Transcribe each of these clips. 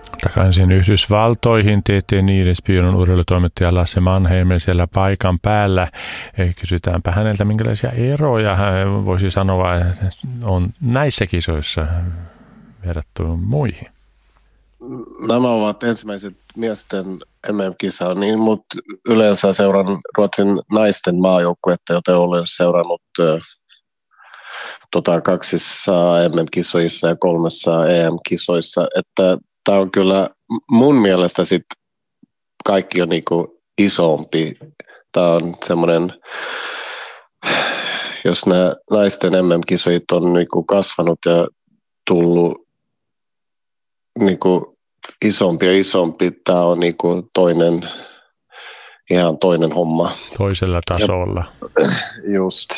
Takaisin Yhdysvaltoihin tieteen Niiden urheilutoimittaja Lasse Mannheimel siellä paikan päällä. Kysytäänpä häneltä, minkälaisia eroja hän voisi sanoa, että on näissä kisoissa verrattuna muihin. Nämä ovat ensimmäiset miesten MM-kisat, niin, mutta yleensä seuran Ruotsin naisten maajoukkuetta, joten olen seurannut 2 MM-kisoissa ja 3 EM-kisoissa, että tämä on kyllä mun mielestä sit kaikki on niinku isompi. Tämä on semmoinen, jos nämä naisten MM-kisoit on niinku kasvanut ja tullut niinku isompi ja isompi, tämä on niinku ihan toinen homma. Toisella tasolla. Just.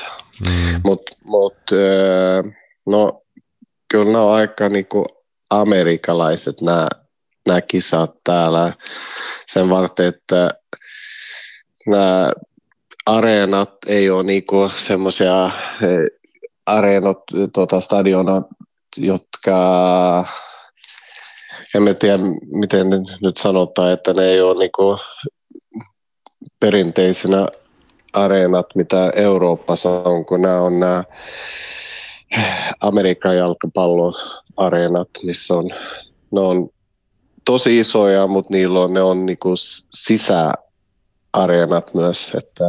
No kyllä nämä on aika niinku amerikalaiset nämä kisat täällä sen varten, että nämä areenat ei ole niinku semmoisia areenat, stadionat, jotka en tiedä miten nyt sanotaan, että ne ei ole niinku perinteisenä areenat, mitä Euroopassa on, kun nämä Amerikan jalkapalloareenat, missä ne on tosi isoja, mutta ne on niinku sisäareenat myös, että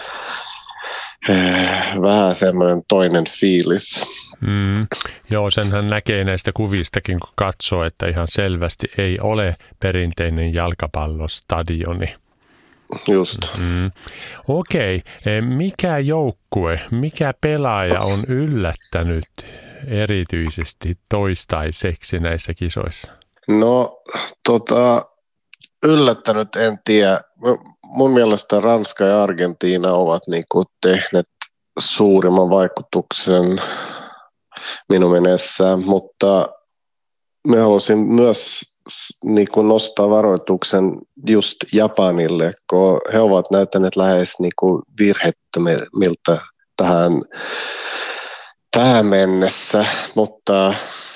vähän semmoinen toinen fiilis. Joo, senhän näkee näistä kuvistakin, kun katsoo, että ihan selvästi ei ole perinteinen jalkapallostadioni. Just. Okei. Mikä joukkue, mikä pelaaja on yllättänyt erityisesti toistaiseksi näissä kisoissa? No, yllättänyt en tiedä. Mun mielestä Ranska ja Argentiina ovat niinku tehneet suurimman vaikutuksen minun mielessä, mutta me haluaisin myös niinku nostaa varoituksen just Japanille, kun he ovat näyttäneet lähes niinku virheettömiltä tähän mennessä, mutta